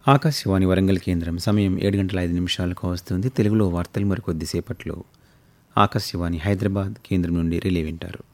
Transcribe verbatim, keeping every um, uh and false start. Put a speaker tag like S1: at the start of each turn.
S1: ఆకాశవాణి వరంగల్ కేంద్రం సమయం ఏడు గంటల ఐదు నిమిషాలకు వస్తుంది. తెలుగులో వార్తలు మరి కొద్దిసేపట్లో ఆకాశవాణి హైదరాబాద్ కేంద్రం నుండి రిలే వింటారు.